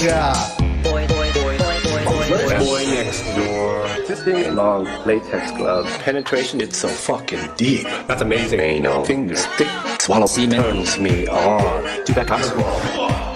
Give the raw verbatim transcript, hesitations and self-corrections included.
nigga. Boy, boy, boy, boy, boy, Boy next door. Sitting in long latex gloves. Penetration, it's so fucking deep. That's amazing. Anal. Fingers thick. Swallow semen. Turns me on. Two back